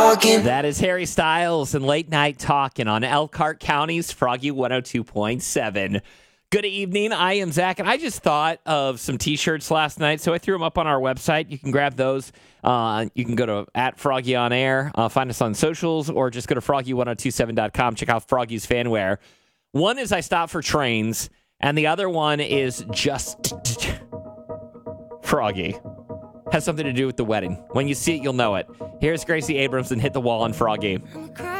talking. That is Harry Styles and Late Night Talking on Elkhart County's Froggy 102.7. Good evening. I am Zach, and I just thought of some T-shirts last night, so I threw them up on our website. You can grab those. You can go to @FroggyOnAir, find us on socials, or just go to froggy1027.com. Check out Froggy's fanwear. One is I Stop for Trains, and the other one is just Froggy. Has something to do with the wedding. When you see it, you'll know it. Here's Gracie Abrams and Hit the Wall on Froggy.